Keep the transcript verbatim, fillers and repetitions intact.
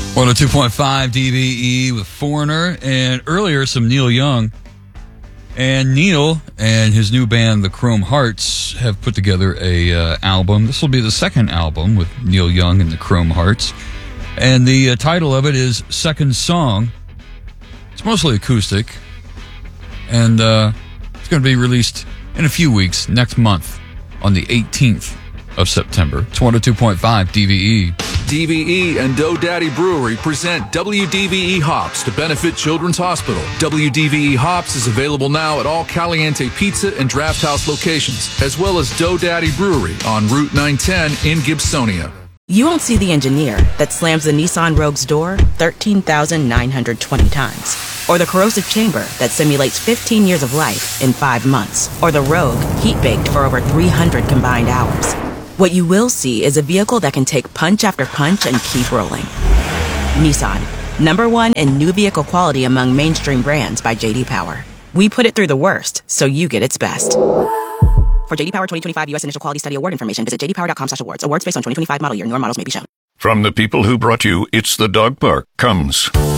one oh two point five D V E with Foreigner, and earlier some Neil Young. And Neil and his new band, the Chrome Hearts, have put together a uh, album. This will be the second album with Neil Young and the Chrome Hearts. And the uh, title of it is Second Song. It's mostly acoustic. And uh, it's going to be released in a few weeks, next month, on the eighteenth of September. It's one oh two point five D V E. D V E and Dough Daddy Brewery present W D V E Hops to benefit Children's Hospital. W D V E Hops is available now at all Caliente Pizza and Draft House locations, as well as Dough Daddy Brewery on Route nine ten in Gibsonia. You won't see the engineer that slams the Nissan Rogue's door thirteen thousand nine hundred twenty times, or the corrosive chamber that simulates fifteen years of life in five months, or the Rogue heat-baked for over three hundred combined hours. What you will see is a vehicle that can take punch after punch and keep rolling. Nissan, number one in new vehicle quality among mainstream brands by J D Power. We put it through the worst, so you get its best. For J D Power twenty twenty-five U S Initial Quality Study Award information, visit j d power dot com slash awards. Awards based on twenty twenty-five model year. Newer models may be shown. From the people who brought you It's the Dog Park comes